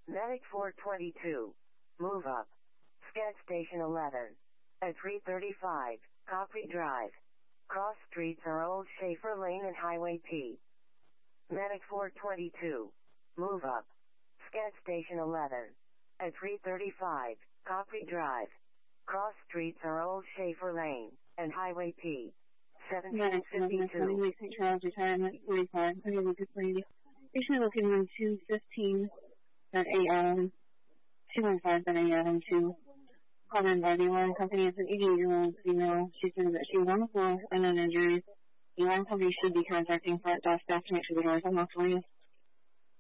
Medic 422. Move up. Sketch Station 11. At 335, Copley Drive. Cross streets are Old Schaefer Lane and Highway P. Medic 422. Move up. Sketch Station 11. At 335, Copley Drive. Cross streets are Old Schaefer Lane and Highway P. 1752. St. Charles Retirement 45. Patient located on 215 a.m. 215 a.m. to called in by the alarm company. It's an 88-year-old female. She says that she was on the floor and uninjured. The alarm company should be contacting front desk staff to make sure the doors are locked for you.